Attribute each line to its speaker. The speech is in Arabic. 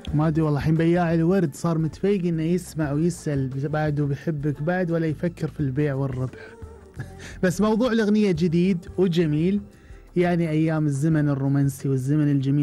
Speaker 1: ما ادري والله، الحين بياع الورد صار متفيق انه يسمع ويسأل بعد وبيحبك بعد، ولا يفكر في البيع والربح. بس موضوع الأغنية جديد وجميل، يعني أيام الزمن الرومانسي والزمن الجميل